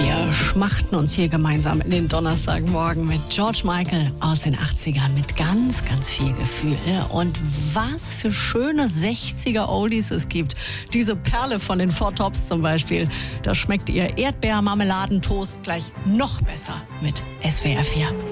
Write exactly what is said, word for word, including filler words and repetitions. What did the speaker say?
Wir schmachten uns hier gemeinsam in den Donnerstagmorgen mit George Michael aus den achtzigern mit ganz, ganz viel Gefühl. Und was für schöne sechziger-Oldies es gibt. Diese Perle von den Four Tops zum Beispiel. Da schmeckt ihr Erdbeer-Marmeladentoast gleich noch besser mit S W R vier.